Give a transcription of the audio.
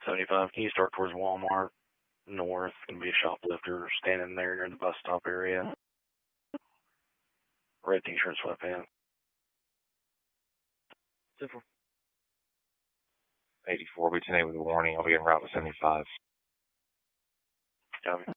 75, can you start towards Walmart? North, going to be a shoplifter standing there near the bus stop area. Red t-shirt, sweatpants. 84, be 10 with a warning. I'll be en route with 75. Copy.